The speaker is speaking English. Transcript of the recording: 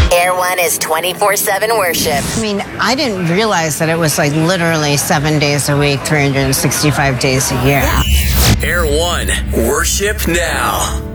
Air One is 24/7 worship. I mean, I didn't realize that it was like literally 7 days a week, 365 days a year. Air One, worship now.